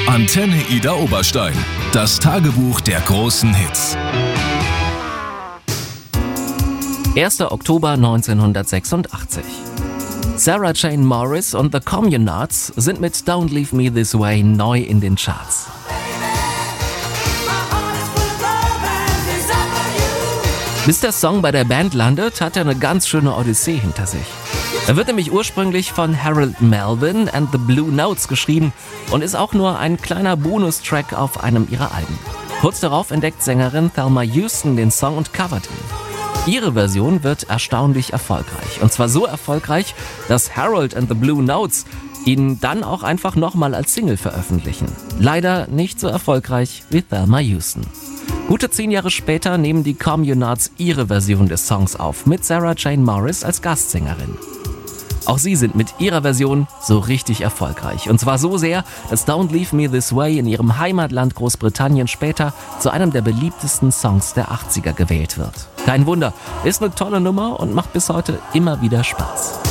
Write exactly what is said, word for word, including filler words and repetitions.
Antenne Ida Oberstein. Das Tagebuch der großen Hits. erster Oktober neunzehnhundertsechsundachtzig. Sarah Jane Morris und The Communards sind mit Don't Leave Me This Way neu in den Charts. Bis der Song bei der Band landet, hat er eine ganz schöne Odyssee hinter sich. Er wird nämlich ursprünglich von Harold Melvin and the Blue Notes geschrieben und ist auch nur ein kleiner Bonustrack auf einem ihrer Alben. Kurz darauf entdeckt Sängerin Thelma Houston den Song und covert ihn. Ihre Version wird erstaunlich erfolgreich. Und zwar so erfolgreich, dass Harold and the Blue Notes ihn dann auch einfach nochmal als Single veröffentlichen. Leider nicht so erfolgreich wie Thelma Houston. Gute zehn Jahre später nehmen die Communards ihre Version des Songs auf, mit Sarah Jane Morris als Gastsängerin. Auch sie sind mit ihrer Version so richtig erfolgreich. Und zwar so sehr, dass Don't Leave Me This Way in ihrem Heimatland Großbritannien später zu einem der beliebtesten Songs der achtziger gewählt wird. Kein Wunder, ist eine tolle Nummer und macht bis heute immer wieder Spaß.